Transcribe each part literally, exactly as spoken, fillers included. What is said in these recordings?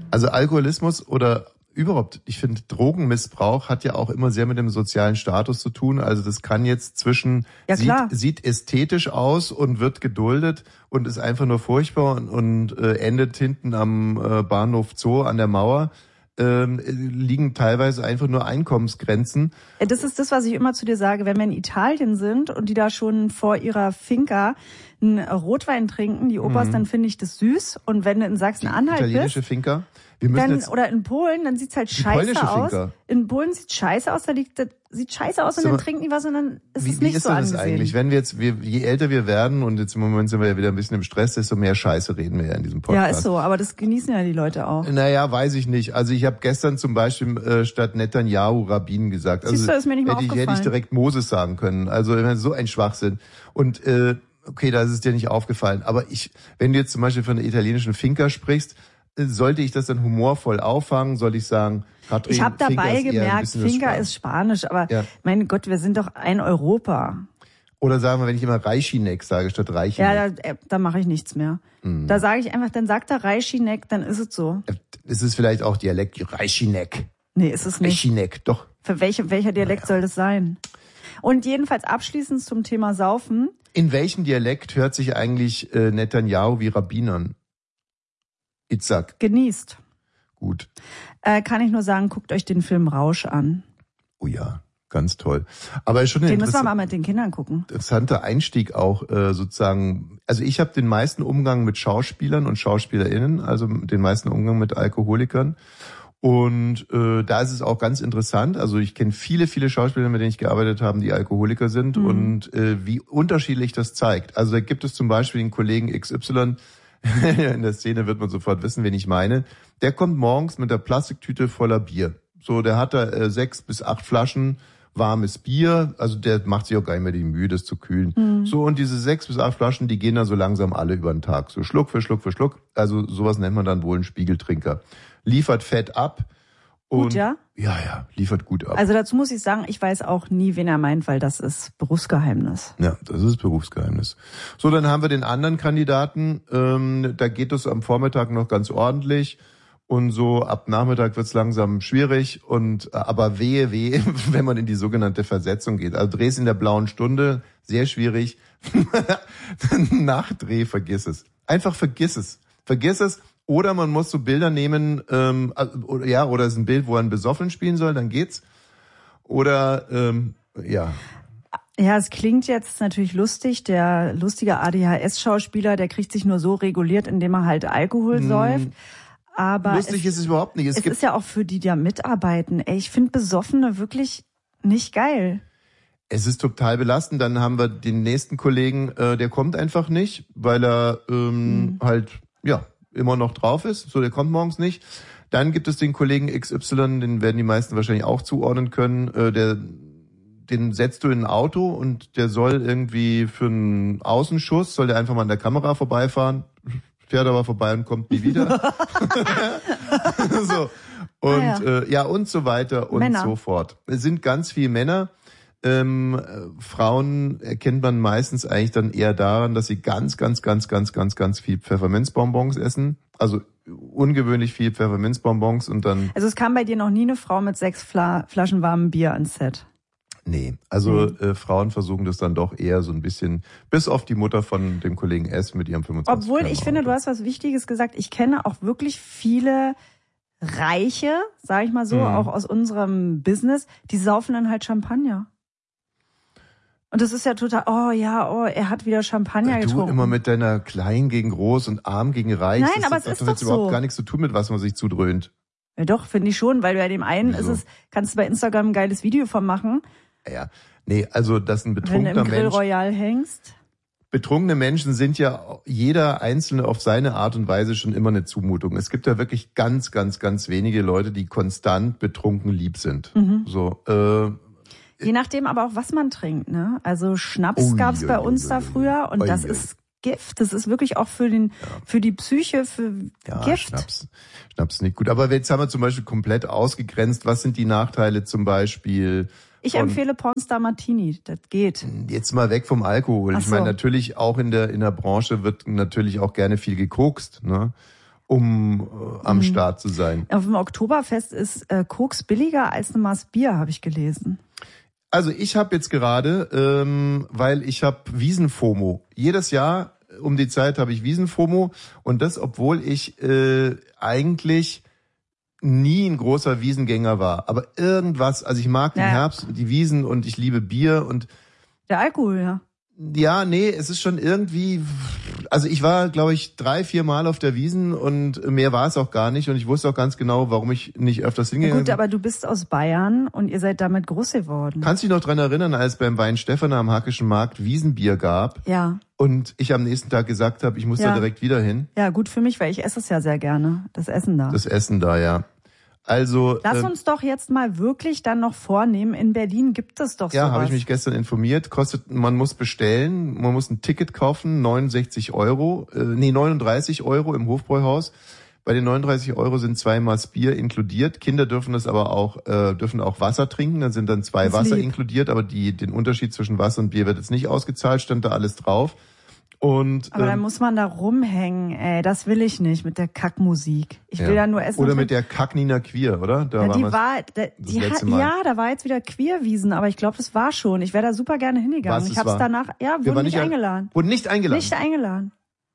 Also Alkoholismus oder überhaupt, ich finde, Drogenmissbrauch hat ja auch immer sehr mit dem sozialen Status zu tun. Also das kann jetzt zwischen, ja, sieht, sieht ästhetisch aus und wird geduldet und ist einfach nur furchtbar und, und äh, endet hinten am äh, Bahnhof Zoo an der Mauer. Ähm, liegen teilweise einfach nur Einkommensgrenzen. Das ist das, was ich immer zu dir sage. Wenn wir in Italien sind und die da schon vor ihrer Finca einen Rotwein trinken, die Opas, mhm. dann finde ich das süß. Und wenn du in Sachsen-Anhalt bist... italienische Finca? Wir müssen dann, jetzt oder in Polen, dann sieht's halt scheiße aus. Finca. In Polen sieht's scheiße aus, da liegt, das sieht scheiße aus und so, dann trinken die was und dann ist wie, es nicht wie ist so angesehen. Das eigentlich? Wenn wir jetzt, wir, je älter wir werden und jetzt im Moment sind wir ja wieder ein bisschen im Stress, desto mehr Scheiße reden wir ja in diesem Podcast. Ja, ist so, aber das genießen ja die Leute auch. Naja, weiß ich nicht. Also ich habe gestern zum Beispiel äh, statt Netanyahu Rabin gesagt. Also Siehst du, ist mir nicht mal hätte, ich, aufgefallen. hätte ich direkt Moses sagen können. Also so ein Schwachsinn. Und äh, okay, da ist es dir nicht aufgefallen. Aber ich, wenn du jetzt zum Beispiel von der italienischen Finca sprichst, sollte ich das dann humorvoll auffangen? Soll ich sagen, Katrin, ich habe dabei Finca gemerkt, Finca ist Spanisch, aber ja. mein Gott, wir sind doch ein Europa. Oder sagen wir, wenn ich immer Reichinek sage statt Reichinek. Ja, da, da mache ich nichts mehr. Hm. Da sage ich einfach, dann sagt er Reichinek, dann ist es so. Ist es vielleicht auch Dialekt Reichinek? Nee, ist es nicht. Reichinek, doch. Für welche, welcher Dialekt naja. soll das sein? Und jedenfalls abschließend zum Thema Saufen. In welchem Dialekt hört sich eigentlich äh, Netanyahu wie Rabin an? Itzhak. Genießt. Gut. Äh, kann ich nur sagen, guckt euch den Film Rausch an. Oh ja, ganz toll. Aber schon den müssen wir mal mit den Kindern gucken. Interessanter Einstieg auch äh, sozusagen. Also ich habe den meisten Umgang mit Schauspielern und SchauspielerInnen, also den meisten Umgang mit Alkoholikern. Und äh, da ist es auch ganz interessant. Also ich kenne viele, viele Schauspieler, mit denen ich gearbeitet habe, die Alkoholiker sind mhm. und äh, wie unterschiedlich das zeigt. Also da gibt es zum Beispiel den Kollegen X Y, in der Szene wird man sofort wissen, wen ich meine. Der kommt morgens mit der Plastiktüte voller Bier. So, der hat da äh, sechs bis acht Flaschen warmes Bier. Also der macht sich auch gar nicht mehr die Mühe, das zu kühlen. Mhm. So, und diese sechs bis acht Flaschen, die gehen dann so langsam alle über den Tag. So Schluck für Schluck für Schluck. Also sowas nennt man dann wohl einen Spiegeltrinker. Liefert Fett ab. Und gut, ja? Ja, ja, liefert gut ab. Also dazu muss ich sagen, ich weiß auch nie, wen er meint, weil das ist Berufsgeheimnis. Ja, das ist Berufsgeheimnis. So, dann haben wir den anderen Kandidaten. Ähm, da geht es am Vormittag noch ganz ordentlich. Und so ab Nachmittag wird's langsam schwierig. Und aber wehe, wehe, wenn man in die sogenannte Versetzung geht. Also Drehs in der blauen Stunde, sehr schwierig. Nachdreh, vergiss es. Einfach vergiss es. Vergiss es. Oder man muss so Bilder nehmen, ähm, oder, ja, oder es ist ein Bild, wo er einen Besoffen spielen soll, dann geht's. Oder, ähm, ja. Ja, es klingt jetzt natürlich lustig. Der lustige A D H S-Schauspieler, der kriegt sich nur so reguliert, indem er halt Alkohol säuft. Hm. Aber lustig es, ist es überhaupt nicht. Es, es gibt ist ja auch für die, die da mitarbeiten. Ey, ich finde Besoffene wirklich nicht geil. Es ist total belastend. Dann haben wir den nächsten Kollegen, äh, der kommt einfach nicht, weil er ähm, hm. halt, ja, immer noch drauf ist. So, der kommt morgens nicht. Dann gibt es den Kollegen X Y, den werden die meisten wahrscheinlich auch zuordnen können. Äh, der, den setzt du in ein Auto und der soll irgendwie für einen Außenschuss, soll der einfach mal an der Kamera vorbeifahren, fährt aber vorbei und kommt nie wieder. So. Und ah, ja. Äh, ja, und so weiter und Männer. So fort. Es sind ganz viele Männer. Ähm, äh, Frauen erkennt man meistens eigentlich dann eher daran, dass sie ganz, ganz, ganz, ganz, ganz, ganz viel Pfefferminzbonbons essen. Also ungewöhnlich viel Pfefferminzbonbons und dann... Also es kam bei dir noch nie eine Frau mit sechs Fla- Flaschen warmem Bier ans Set? Nee, also mhm. äh, Frauen versuchen das dann doch eher so ein bisschen, bis auf die Mutter von dem Kollegen S mit ihrem fünfundzwanzig. Obwohl, ich finde, du hast was Wichtiges gesagt. Ich kenne auch wirklich viele Reiche, sag ich mal so, mhm. auch aus unserem Business, die saufen dann halt Champagner. Und das ist ja total, oh ja, oh, er hat wieder Champagner du getrunken. Du immer mit deiner Klein gegen Groß und Arm gegen Reich. Nein, das aber ist, es ist das doch hat so. überhaupt gar nichts zu tun mit, was man sich zudröhnt. Ja doch, finde ich schon, weil bei dem einen Wieso? ist es, kannst du bei Instagram ein geiles Video von machen. Ja, nee, also dass ein betrunkener Mensch... Wenn du im Grill Mensch, Royal hängst. Betrunkene Menschen sind ja jeder Einzelne auf seine Art und Weise schon immer eine Zumutung. Es gibt ja wirklich ganz, ganz, ganz wenige Leute, die konstant betrunken lieb sind. Mhm. So, äh, Je nachdem aber auch, was man trinkt, ne? Also Schnaps ui, gab's bei ui, uns ui, da früher und ui, das ui. ist Gift. Das ist wirklich auch für den, ja. für die Psyche, für ja, Gift. Schnaps. Schnaps ist nicht gut. Aber jetzt haben wir zum Beispiel komplett ausgegrenzt. Was sind die Nachteile zum Beispiel? Ich empfehle Pornstar Martini. Das geht. Jetzt mal weg vom Alkohol. Ach ich meine, so. natürlich auch in der, in der Branche wird natürlich auch gerne viel gekokst, ne? um äh, am mhm. Start zu sein. Auf dem Oktoberfest ist äh, Koks billiger als ein Maß Bier, habe ich gelesen. Also ich habe jetzt gerade, ähm, weil ich habe Wiesen-FOMO. Jedes Jahr um die Zeit habe ich Wiesen-FOMO und das, obwohl ich äh, eigentlich nie ein großer Wiesengänger war. Aber irgendwas, also ich mag den ja. Herbst, die Wiesen und ich liebe Bier und der Alkohol, ja. Ja, nee, es ist schon irgendwie, also ich war, glaube ich, drei, vier Mal auf der Wiesn und mehr war es auch gar nicht und ich wusste auch ganz genau, warum ich nicht öfters hingegangen bin. Ja gut, aber du bist aus Bayern und ihr seid damit groß geworden. Kannst du dich noch dran erinnern, als beim Wein Stefan am Hackischen Markt Wiesenbier gab? Ja. Und ich am nächsten Tag gesagt habe, ich muss ja. da direkt wieder hin? Ja, gut für mich, weil ich esse es ja sehr gerne, das Essen da. Das Essen da, ja. Also, Lass uns doch jetzt mal wirklich dann noch vornehmen, in Berlin gibt es doch sowas. Ja, habe ich mich gestern informiert. Kostet, man muss bestellen, man muss ein Ticket kaufen, neunundsechzig Euro, äh, nee, neununddreißig Euro im Hofbräuhaus. Bei den neununddreißig Euro sind zwei Maß Bier inkludiert. Kinder dürfen das aber auch, äh, dürfen auch Wasser trinken. Dann sind dann zwei das Wasser lieb. inkludiert, aber die, den Unterschied zwischen Wasser und Bier wird jetzt nicht ausgezahlt, stand da alles drauf. Und, aber ähm, dann muss man da rumhängen, ey, das will ich nicht mit der Kackmusik. Ich will ja. da nur essen. Oder mit der Kack-Nina Queer, oder? Da ja, die war, war, da, die hat, ja, da war jetzt wieder Queerwiesen, aber ich glaube, das war schon. Ich wäre da super gerne hingegangen. Was ich hab's war? danach, ja, wir wurden nicht nicht eingeladen. Wurden nicht eingeladen? Nicht eingeladen.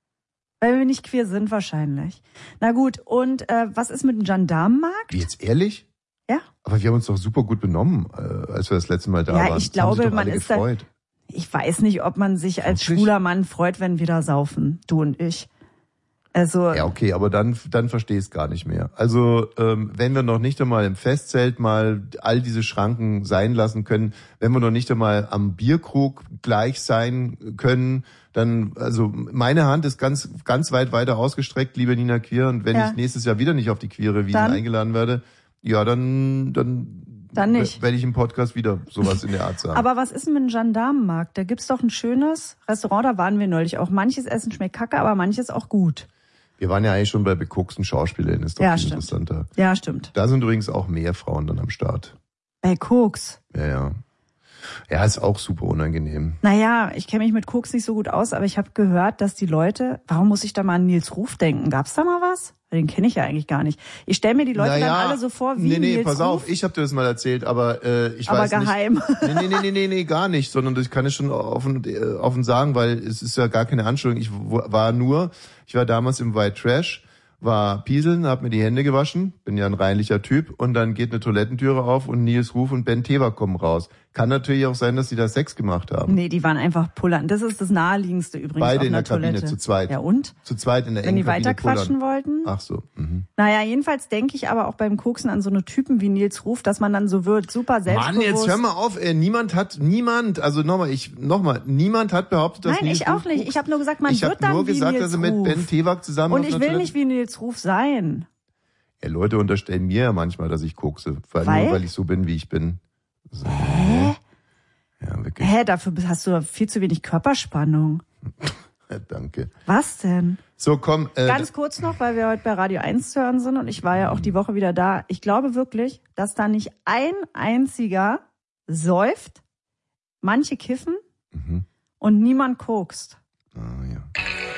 Weil wir nicht queer sind wahrscheinlich. Na gut, und äh, was ist mit dem Gendarmenmarkt? Wie, jetzt ehrlich? Ja. Aber wir haben uns doch super gut benommen, äh, als wir das letzte Mal da ja, waren. Ja, ich glaube, man ist gefreut. da. Ich weiß nicht, ob man sich als Wirklich? schwuler Mann freut, wenn wir da saufen, du und ich. Also ja, okay, aber dann dann verstehe ich es gar nicht mehr. Also ähm, wenn wir noch nicht einmal im Festzelt mal all diese Schranken sein lassen können, wenn wir noch nicht einmal am Bierkrug gleich sein können, dann, also meine Hand ist ganz ganz weit weiter ausgestreckt, liebe Nina Queer, und wenn ja. ich nächstes Jahr wieder nicht auf die queere Wiesn eingeladen werde, ja, dann dann Dann nicht. werde ich im Podcast wieder sowas in der Art sagen. Aber was ist denn mit dem Gendarmenmarkt? Da gibt's doch ein schönes Restaurant, da waren wir neulich auch. Manches Essen schmeckt kacke, aber manches auch gut. Wir waren ja eigentlich schon bei bekoksten Schauspielern, ist doch ja, viel stimmt. interessanter. Ja, stimmt. Da sind übrigens auch mehr Frauen dann am Start. Bei Koks? Ja, ja. Ja, ist auch super unangenehm. Naja, ich kenne mich mit Koks nicht so gut aus, aber ich habe gehört, dass die Leute, warum muss ich da mal an Nils Ruf denken? Gab's da mal was? Den kenne ich ja eigentlich gar nicht. Ich stelle mir die Leute naja, dann alle so vor wie nee, nee, Nils pass Ruf. auf, ich habe dir das mal erzählt, aber äh, ich aber weiß geheim. nicht. Nee, nee, nee, nee, nee, nee, gar nicht, sondern das kann ich schon offen, äh, offen sagen, weil es ist ja gar keine Anschuldigung. Ich war nur, ich war damals im White Trash, war pieseln, hab mir die Hände gewaschen, bin ja ein reinlicher Typ, und dann geht eine Toilettentüre auf und Nils Ruf und Ben Tewa kommen raus. Kann natürlich auch sein, dass die da Sex gemacht haben. Nee, die waren einfach pullern. Das ist das Naheliegendste übrigens. Beide auf in der einer Kabine, Toilette. zu zweit. Ja und? Zu zweit in der Wenn engen Kabine die weiter quatschen pullern. wollten? Ach so. Mhm. Naja, jedenfalls denke ich aber auch beim Koksen an so eine Typen wie Nils Ruf, dass man dann so wird, super selbstbewusst. Mann, jetzt hör mal auf, ey, niemand hat, niemand, also nochmal, ich, nochmal, niemand hat behauptet, dass Nein, Nils ich Ruf auch nicht. guckt. Ich habe nur gesagt, man ich wird dann nur wie gesagt, Nils dass er mit Ruf. Ben Tewak zusammen Und auf ich einer will Toilette- nicht wie Nils Ruf sein. Ja, Leute unterstellen mir ja manchmal, dass ich kokse, weil, Weil? nur weil ich so bin, wie ich bin. So. Hä? Ja, wirklich. Hä, dafür hast du viel zu wenig Körperspannung. Ja, danke. Was denn? So, komm. Äh, Ganz kurz noch, weil wir heute bei Radio eins zu hören sind und ich war ja auch die Woche wieder da. Ich glaube wirklich, dass da nicht ein einziger säuft, manche kiffen mhm. und niemand kokst. Ah, ja.